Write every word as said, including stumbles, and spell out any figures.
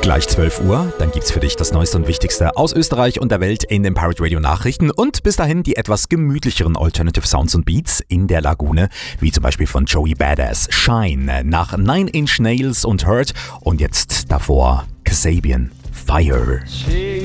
Gleich zwölf Uhr, dann gibt's für dich das Neueste und Wichtigste aus Österreich und der Welt in den Pirate Radio Nachrichten und bis dahin die etwas gemütlicheren Alternative Sounds und Beats in der Lagune, wie zum Beispiel von Joey Badass, Shine, nach Nine Inch Nails und Hurt und jetzt davor Kasabian, Fire.